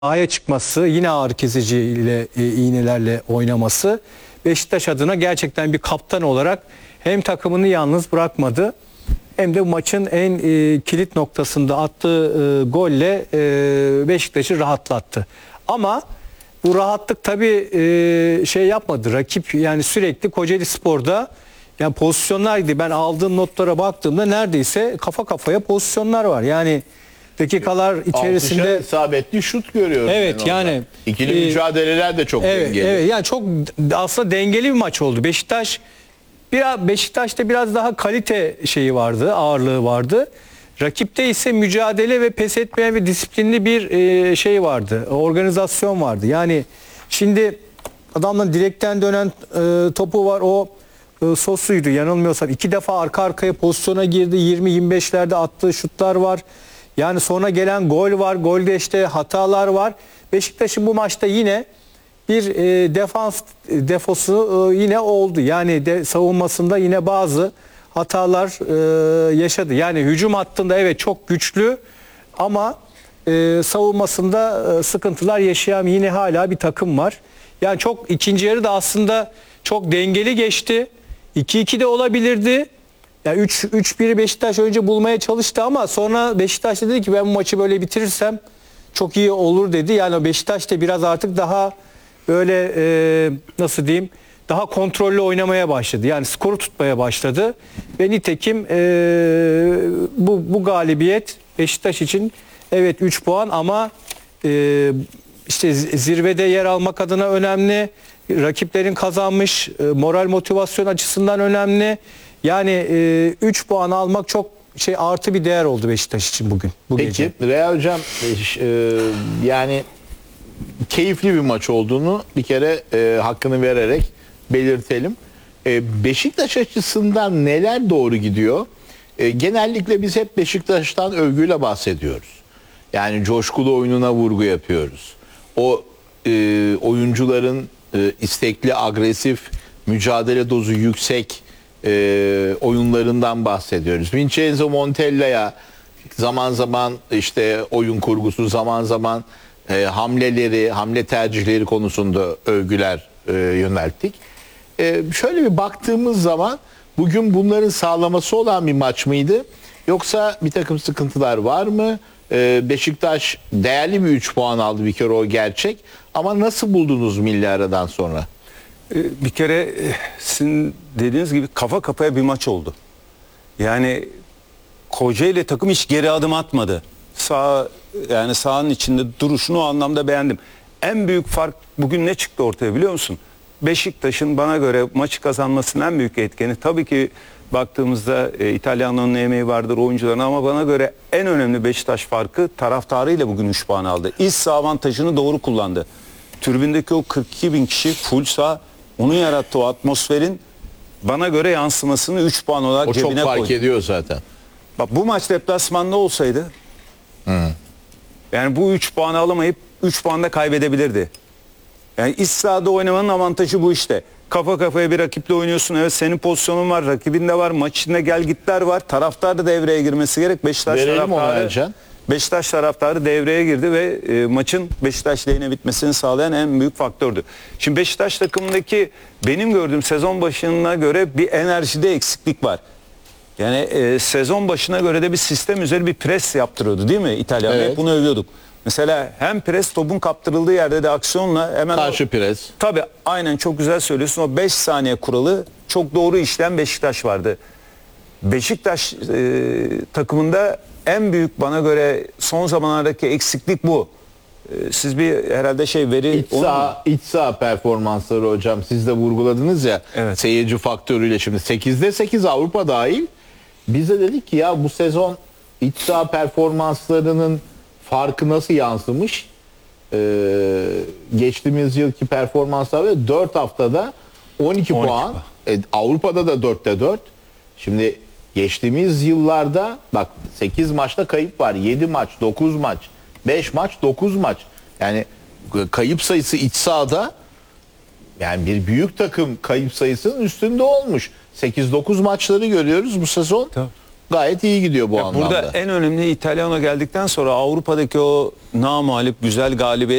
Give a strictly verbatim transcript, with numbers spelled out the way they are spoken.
sahaya çıkması, yine ağrı kesici ile e, iğnelerle oynaması Beşiktaş adına gerçekten bir kaptan olarak hem takımını yalnız bırakmadı hem de maçın en e, kilit noktasında attığı e, golle e, Beşiktaş'ı rahatlattı. Ama bu rahatlık tabii e, şey yapmadı. Rakip yani sürekli Kocaelispor'da yani pozisyonlardı. Ben aldığım notlara baktığımda neredeyse kafa kafaya pozisyonlar var. Yani dakikalar içerisinde altışar isabetli şut görüyoruz. Evet yani ikili e, mücadeleler de çok evet, dengeli. Evet yani çok aslında dengeli bir maç oldu. Beşiktaş biraz Beşiktaş'ta biraz daha kalite şeyi vardı, ağırlığı vardı. Rakipte ise mücadele ve pes etmeyen ve disiplinli bir e, şey vardı. Organizasyon vardı. Yani şimdi adamların direkten dönen e, topu var. O e, Sosuydu yanılmıyorsam. iki defa arka arkaya pozisyona girdi. yirmi yirmi beşlerde attığı şutlar var. Yani sonra gelen gol var. Golde işte hatalar var. Beşiktaş'ın bu maçta yine bir e, defans defosu e, yine oldu. Yani de, savunmasında yine bazı hatalar e, yaşadı. Yani hücum hattında evet çok güçlü ama e, savunmasında e, sıkıntılar yaşayan yine hala bir takım var. Yani çok ikinci yarı da aslında çok dengeli geçti. iki iki de olabilirdi. Yani üç üç biri Beşiktaş önce bulmaya çalıştı ama sonra Beşiktaş dedi ki ben bu maçı böyle bitirirsem çok iyi olur dedi. Yani Beşiktaş da biraz artık daha böyle e, nasıl diyeyim daha kontrollü oynamaya başladı. Yani skoru tutmaya başladı. Ve nitekim e, bu, bu galibiyet Beşiktaş için evet üç puan ama e, işte zirvede yer almak adına önemli. Rakiplerin kazanmış e, moral motivasyon açısından önemli. Yani üç puan almak çok şey artı bir değer oldu Beşiktaş için bugün. Bu Peki gece. Real Hocam e, yani keyifli bir maç olduğunu bir kere e, hakkını vererek belirtelim. E, Beşiktaş açısından neler doğru gidiyor? E, genellikle biz hep Beşiktaş'tan övgüyle bahsediyoruz. Yani coşkulu oyununa vurgu yapıyoruz. O e, oyuncuların e, istekli, agresif, mücadele dozu yüksek e, oyunlarından bahsediyoruz. Vincenzo Montella'ya zaman zaman işte oyun kurgusu, zaman zaman e, hamleleri, hamle tercihleri konusunda övgüler e, yönelttik. E, şöyle bir baktığımız zaman bugün bunların sağlaması olan bir maç mıydı? Yoksa bir takım sıkıntılar var mı? E, Beşiktaş değerli bir üç puan aldı, bir kere o gerçek. Ama nasıl buldunuz milli aradan sonra? Bir kere sizin dediğiniz gibi kafa kafaya bir maç oldu. Yani Kocaeli takım hiç geri adım atmadı. Sağ yani sahanın içinde duruşunu o anlamda beğendim. En büyük fark bugün ne çıktı ortaya biliyor musun? Beşiktaş'ın bana göre maçı kazanmasının en büyük etkeni tabii ki baktığımızda e, İtalyanların emeği vardır oyuncuların ama bana göre en önemli Beşiktaş farkı taraftarıyla bugün üç puan aldı. İç saha avantajını doğru kullandı. Tribündeki o kırk iki bin kişi full saha onun yarattığı o atmosferin bana göre yansımasını üç puan olarak O cebine koydu. çok fark koydu. ediyor zaten. Bak bu maç deplasmanda olsaydı Hı. yani bu üç puanı alamayıp üç puan da kaybedebilirdi. Yani iç sahada oynamanın avantajı bu işte. Kafa kafaya bir rakiple oynuyorsun. Evet senin pozisyonun var, rakibin de var, maç içinde gel gitler var. Taraftar da devreye girmesi gerek. Beşiktaş Verelim taraftarı, Beşiktaş taraftarı devreye girdi ve e, maçın Beşiktaş lehine bitmesini sağlayan en büyük faktördü. Şimdi Beşiktaş takımındaki benim gördüğüm sezon başına göre bir enerjide eksiklik var. Yani e, sezon başına göre de bir sistem üzeri bir pres yaptırıyordu değil mi İtalyan? Evet. Hep bunu övüyorduk. Mesela hem pres topun kaptırıldığı yerde de aksiyonla hemen karşı o, pres. Tabii aynen çok güzel söylüyorsun. O beş saniye kuralı çok doğru işleyen Beşiktaş vardı. Beşiktaş e, takımında en büyük bana göre son zamanlardaki eksiklik bu. E, siz bir herhalde şey veri... İç saha, iç saha performansları hocam siz de vurguladınız ya evet. Seyirci faktörüyle şimdi sekizde sekiz Avrupa dahil. Biz de dedik ki ya bu sezon iç saha performanslarının farkı nasıl yansımış? Ee, geçtiğimiz yılki performanslar ve dört haftada on iki puan. E, Avrupa'da da dörtte dört. Şimdi geçtiğimiz yıllarda bak sekiz maçta kayıp var. yedi maç, dokuz maç, beş maç, dokuz maç. Yani kayıp sayısı iç sahada yani bir büyük takım kayıp sayısının üstünde olmuş. sekiz dokuz maçları görüyoruz bu sezon. Tabii. gayet iyi gidiyor bu Ya anlamda. burada en önemli İtalyan'a geldikten sonra Avrupa'daki o namağlup güzel galibiyet